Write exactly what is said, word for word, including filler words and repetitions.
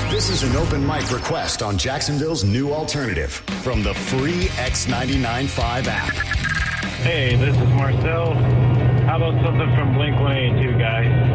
This is an open mic request on Jacksonville's new alternative from the free X ninety-nine point five app. Hey, this is Marcel. How about something from Blink one eighty-two, guys?